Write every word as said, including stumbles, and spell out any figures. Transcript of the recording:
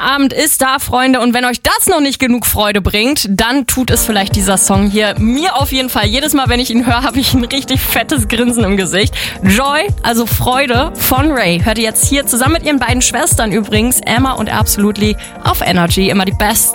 Feierabend ist da, Freunde. Und wenn euch das noch nicht genug Freude bringt, dann tut es vielleicht dieser Song hier. Mir auf jeden Fall. Jedes Mal, wenn ich ihn höre, habe ich ein richtig fettes Grinsen im Gesicht. Joy, also Freude von Ray. Hört ihr jetzt hier zusammen mit ihren beiden Schwestern übrigens, Emma und Absolutely, auf Energy. Immer die besten